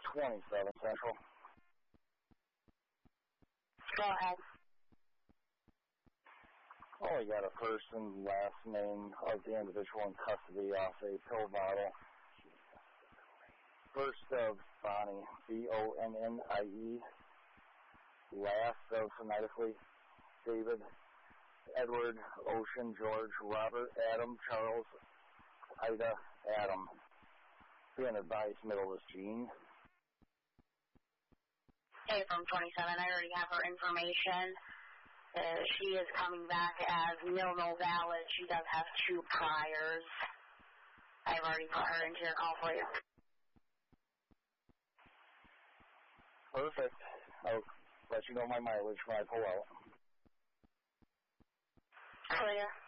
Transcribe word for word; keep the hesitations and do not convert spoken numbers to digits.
twenty-seven Central. Go ahead. Oh, you got a first and last name of the individual in custody off a pill bottle. First of Bonnie, B O N N I E. Last of phonetically, David, Edward, Ocean, George, Robert, Adam, Charles, Ida, Adam. Being advised, middle is Jean. Okay, from twenty-seven, I already have her information. Uh, she is coming back as nil no valid. She does have two priors. I've already put her into your call for you. Perfect. I'll let you know my mileage when I pull out. Clear.